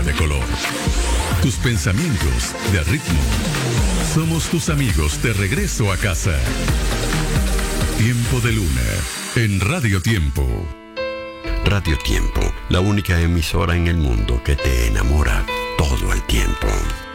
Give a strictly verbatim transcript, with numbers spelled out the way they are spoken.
de color. Tus pensamientos de ritmo. Somos tus amigos de regreso a casa. Tiempo de Luna en Radio Tiempo. Radio Tiempo, la única emisora en el mundo que te enamora todo el tiempo.